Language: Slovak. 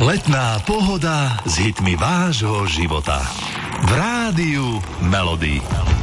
Letná pohoda s hitmi vášho života. V rádiu Melody.